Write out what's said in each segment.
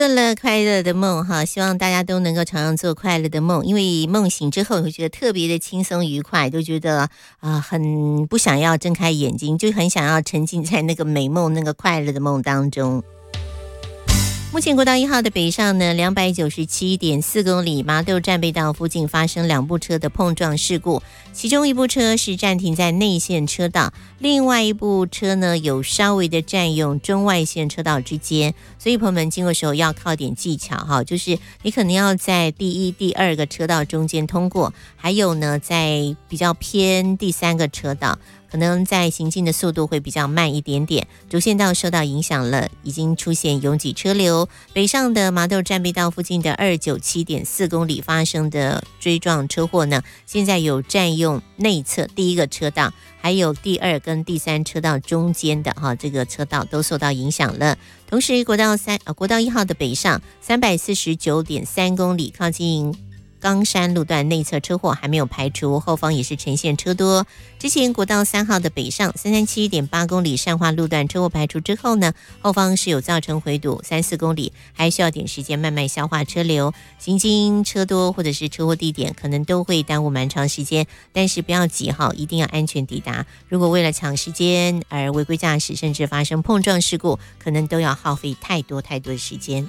做了快乐的梦哈，希望大家都能够常常做快乐的梦，因为梦醒之后会觉得特别的轻松愉快，都觉得很不想要睁开眼睛，就很想要沉浸在那个美梦、那个快乐的梦当中。目前国道1号的北上呢，297.4公里，麻豆战备道附近发生2部车的碰撞事故，其中一部车是暂停在内线车道，另外一部车呢有稍微的占用中外线车道之间，所以朋友们经过的时候要靠点技巧哈，就是你可能要在第1、第2个车道中间通过，还有呢在比较偏第3个车道。可能在行进的速度会比较慢一点点，主线道受到影响了，已经出现拥挤车流。北上的麻豆战备道附近的297.4公里发生的追撞车祸呢，现在有占用内侧第1个车道，还有第2跟第3车道中间的这个车道都受到影响了。同时国道1号的北上349.3公里，靠近冈山路段内侧车祸还没有排除，后方也是呈现车多。之前国道3号的北上337.8公里善化路段车祸排除之后呢，后方是有造成回堵3-4公里，还需要点时间慢慢消化车流，行经车多或者是车祸地点可能都会耽误蛮长时间，但是不要急一定要安全抵达。如果为了抢时间而违规驾驶，甚至发生碰撞事故，可能都要耗费太多的时间。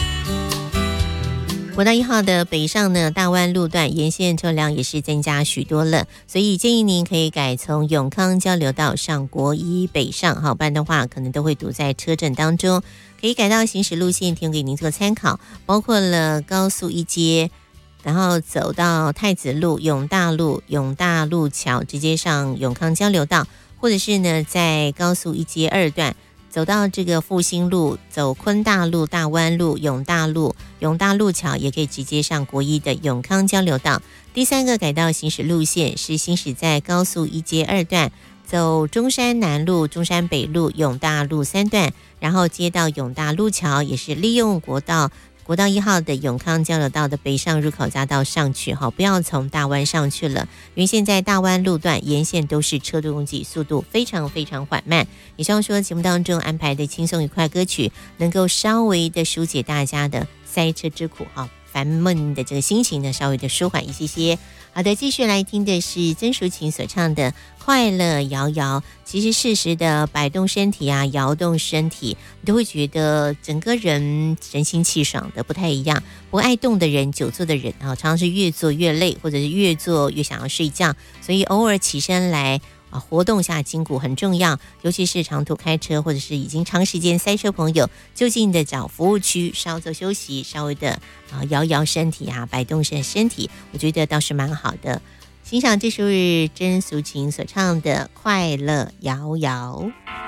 国道1号的北上呢，大湾路段沿线车辆也是增加许多了，所以建议您可以改从永康交流道上国一北上不然的话可能都会堵在车阵当中。可以改道行驶路线提供给您做参考，包括了高速1街，然后走到太子路、永大路桥直接上永康交流道，或者是呢在高速1街2段走到这个复兴路，走昆大路、大湾路、永大路桥，也可以直接上国一的永康交流道。第3个改道行驶路线是行驶在高速1街2段，走中山南路、中山北路、永大路3段，然后接到永大路桥，也是利用国道1号的永康交流道的北上入口匝道上去不要从大湾上去了，因为现在大湾路段沿线都是车多拥挤，速度非常非常缓慢。也希望说节目当中安排的轻松愉快歌曲能够稍微的疏解大家的塞车之苦烦闷的这个心情呢稍微的舒缓一些。好的，继续来听的是曾淑琴所唱的快乐摇摇。其实适时的摆动身体摇动身体，你都会觉得整个人神清气爽的不太一样。不爱动的人，久坐的人常常是越坐越累，或者是越坐越想要睡觉，所以偶尔起身来活动下筋骨很重要，尤其是长途开车或者是已经长时间塞车朋友，就近的找服务区稍作休息，稍微的摇身体摆动身体，我觉得倒是蛮好的。欣赏这首是曾淑琴所唱的《快乐摇摇》。